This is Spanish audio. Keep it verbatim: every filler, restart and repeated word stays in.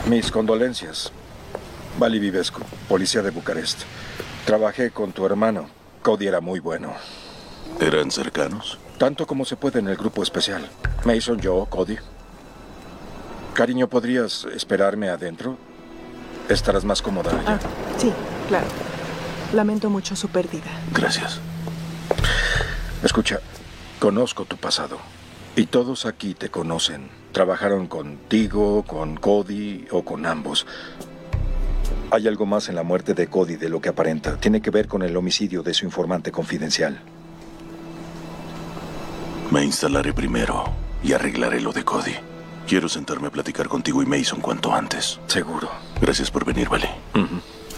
Mis condolencias. Vali Vivescu, policía de Bucarest. Trabajé con tu hermano. Cody era muy bueno. ¿Eran cercanos? Tanto como se puede en el grupo especial. Mason, yo, Cody. Cariño, ¿podrías esperarme adentro? Estarás más cómoda allá. Ah, sí, claro. Lamento mucho su pérdida. Gracias. Escucha, conozco tu pasado. Y todos aquí te conocen. Trabajaron contigo, con Cody o con ambos. Hay algo más en la muerte de Cody de lo que aparenta. Tiene que ver con el homicidio de su informante confidencial. Me instalaré primero y arreglaré lo de Cody. Quiero sentarme a platicar contigo y Mason cuanto antes. Seguro. Gracias por venir, Vali. Uh-huh.